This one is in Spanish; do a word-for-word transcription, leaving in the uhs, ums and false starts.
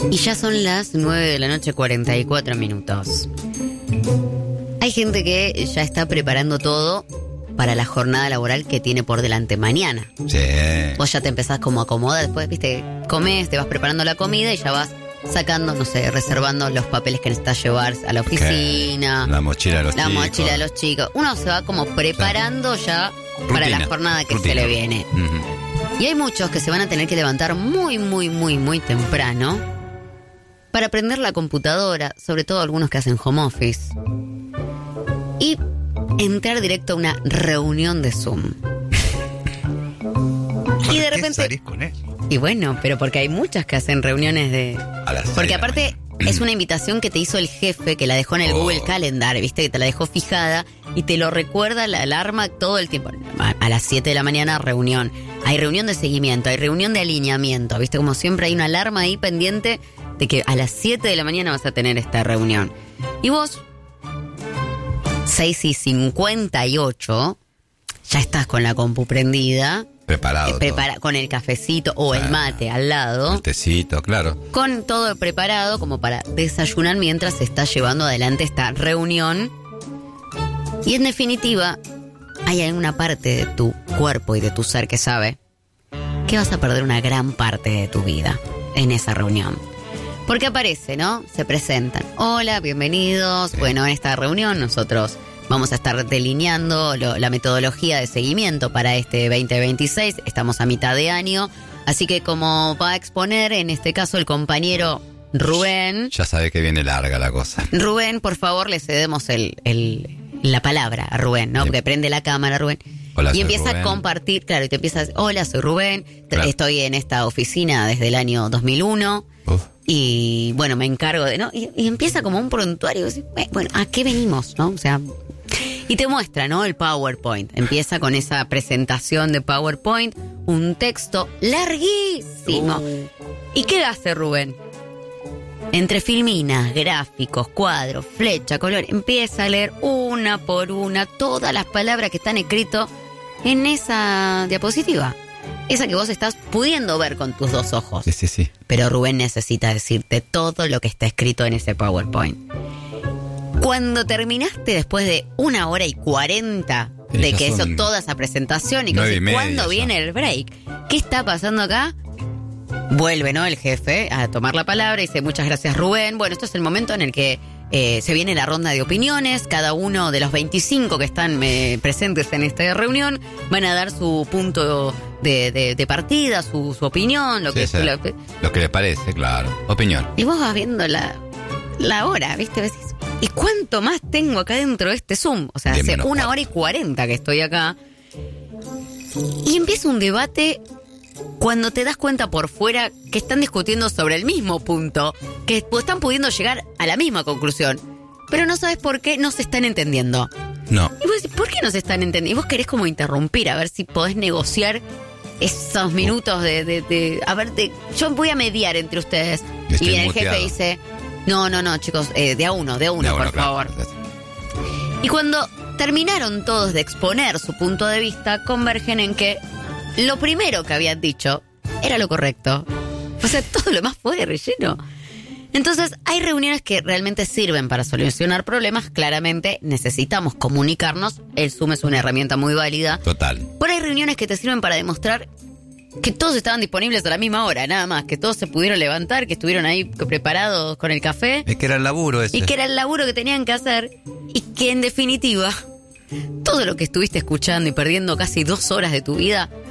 Y ya son las nueve de la noche, cuarenta y cuatro minutos. Hay gente que ya está preparando todo para la jornada laboral que tiene por delante mañana. Sí. Vos ya te empezás como a acomodar, después, viste, comés, te vas preparando la comida y ya vas sacando, no sé, reservando los papeles que necesitas llevar a la oficina. La mochila de los la chicos. La mochila de los chicos. Uno se va como preparando sí. ya Rutina. Para la jornada que Rutina. Se le viene. Uh-huh. Y hay muchos que se van a tener que levantar muy, muy, muy, muy temprano para prender la computadora, sobre todo algunos que hacen home office, y entrar directo a una reunión de Zoom. Y de repente... ¿Salís con eso? Y bueno, pero porque hay muchas que hacen reuniones de... A las porque aparte es una invitación que te hizo el jefe, que la dejó en el oh. Google Calendar, ¿viste? Que te la dejó fijada y te lo recuerda la alarma todo el tiempo. A las siete de la mañana, reunión. Hay reunión de seguimiento, hay reunión de alineamiento, ¿viste? Como siempre hay una alarma ahí pendiente de que a las siete de la mañana vas a tener esta reunión. Y vos, seis y cincuenta y ocho, ya estás con la compu prendida. Preparado. Eh, prepara, con el cafecito o ah, el mate al lado. El tecito, claro. Con todo preparado como para desayunar mientras se está llevando adelante esta reunión. Y en definitiva, hay alguna parte de tu cuerpo y de tu ser que sabe que vas a perder una gran parte de tu vida en esa reunión. Porque aparece, ¿no? Se presentan. Hola, bienvenidos. Sí. Bueno, en esta reunión nosotros vamos a estar delineando lo, la metodología de seguimiento para este veinte veintiséis. Estamos a mitad de año. Así que como va a exponer, en este caso, el compañero Rubén. Ya sabe que viene larga la cosa. Rubén, por favor, le cedemos el, el, la palabra a Rubén, ¿no? Sí. Porque prende la cámara, Rubén. Hola, y empieza Rubén. a compartir, claro, y te empieza a decir, hola, soy Rubén. Claro. Estoy en esta oficina desde el año dos mil uno. Uf. Y bueno, me encargo de, ¿no? Y, y empieza como un prontuario. Bueno, ¿a qué venimos, no? O sea, y te muestra, ¿no? El PowerPoint. Empieza con esa presentación de PowerPoint, un texto larguísimo. Uh. ¿Y qué hace Rubén? Entre filminas, gráficos, cuadros, flecha, color, empieza a leer una por una todas las palabras que están escritas en esa diapositiva. Esa que vos estás pudiendo ver con tus dos ojos. Sí, sí, sí. Pero Rubén necesita decirte todo lo que está escrito en ese PowerPoint. Cuando terminaste después de una hora y cuarenta sí, de que hizo toda esa presentación y que ¿cuándo viene el break? ¿Qué está pasando acá? Vuelve, ¿no? El jefe a tomar la palabra y dice, muchas gracias, Rubén. Bueno, esto es el momento en el que eh, se viene la ronda de opiniones. Cada uno de los veinticinco que están eh, presentes en esta reunión van a dar su punto de, de, de partida, su, su opinión, lo sí, que sí. Lo, lo que les parece, claro. Opinión. Y vos vas viendo la, la hora, ¿viste? Decís, ¿y cuánto más tengo acá dentro de este Zoom? O sea, hace una hora y cuarenta que estoy acá. Y empieza un debate cuando te das cuenta por fuera que están discutiendo sobre el mismo punto, que están pudiendo llegar a la misma conclusión, pero no sabes por qué no se están entendiendo. No. Y vos decís, ¿por qué no se están entendiendo? Y vos querés como interrumpir, a ver si podés negociar esos minutos de... de, de a ver, de, yo voy a mediar entre ustedes. Estoy y viene muteado. El jefe dice, no, no, no, chicos, eh, de a uno, de a uno, de por uno, favor. Claro. Y cuando terminaron todos de exponer su punto de vista, convergen en que lo primero que habían dicho era lo correcto. O sea, todo lo demás fue de relleno. Entonces, hay reuniones que realmente sirven para solucionar problemas. Claramente necesitamos comunicarnos. El Zoom es una herramienta muy válida. Total. Pero hay reuniones que te sirven para demostrar que todos estaban disponibles a la misma hora, nada más. Que todos se pudieron levantar, que estuvieron ahí preparados con el café. Es que era el laburo ese. Y que era el laburo que tenían que hacer. Y que en definitiva, todo lo que estuviste escuchando y perdiendo casi dos horas de tu vida